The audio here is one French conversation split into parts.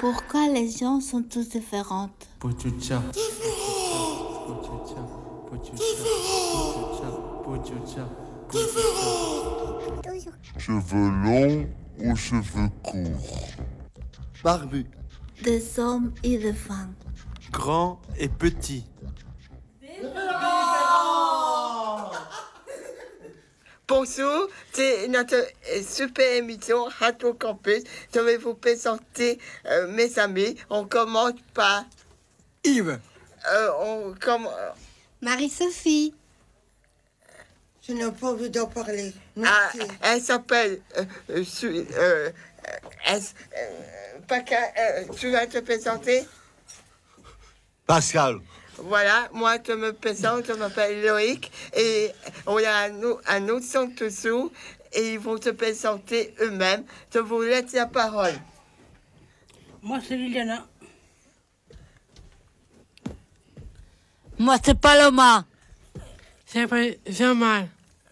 Pourquoi les gens sont tous différents? Cheveux longs ou cheveux courts? Barbu. Des hommes et des femmes. Grand et petit. Bonjour, c'est notre super émission Radio Campus. Je vais vous présenter mes amis. On commence par Yves. Marie-Sophie. Je n'ai pas envie d'en parler. Ah, Merci. elle s'appelle tu vas te présenter? Pascal. Voilà, moi je me présente, je m'appelle Loïc et on a un autre centre sous et ils vont se présenter eux-mêmes. Je vous laisse la parole. Moi, c'est Liliana. Moi, c'est Paloma. C'est Jean-Mal.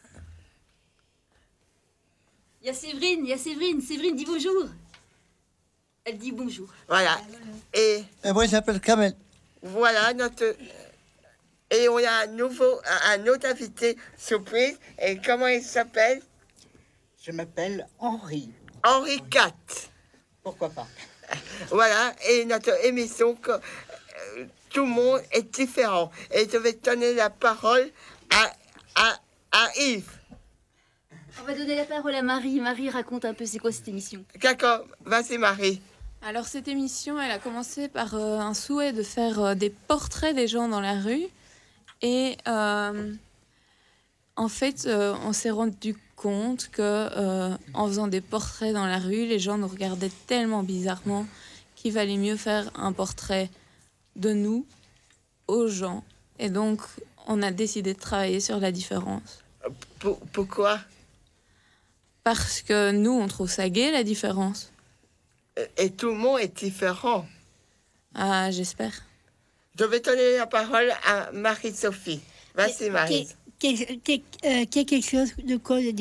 Il y a Séverine. Séverine dit bonjour. Elle dit bonjour. Voilà. Et moi, je m'appelle Kamel. voilà notre. Et on a un autre invité surprise. Et comment il s'appelle? Je m'appelle Henri. Henri IV. Pourquoi pas? Voilà. Et notre émission, tout le monde est différent. Et je vais donner la parole à Yves. On va donner la parole à Marie. Marie, raconte un peu c'est quoi cette émission. D'accord, vas-y Marie. Alors cette émission, elle a commencé par un souhait de faire des portraits des gens dans la rue. Et en fait, on s'est rendu compte que en faisant des portraits dans la rue, les gens nous regardaient tellement bizarrement qu'il valait mieux faire un portrait de nous aux gens. Et donc, on a décidé de travailler sur la différence. Pourquoi? Parce que nous, on trouve ça gai, la différence. Et tout le monde est différent. Ah, j'espère. Je vais donner la parole à Marie-Sophie. Vas-y Marie. Quelque chose de quoi